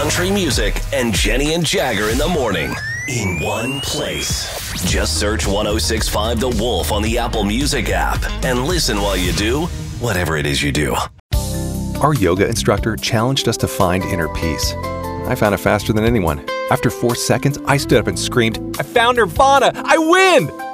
country music, and Jenny and Jagger in the morning in one place. Just search 106.5 The Wolf on the Apple Music app and listen while you do whatever it is you do. Our yoga instructor challenged us to find inner peace. I found it faster than anyone. After 4 seconds, I stood up and screamed, "I found Nirvana! I win!"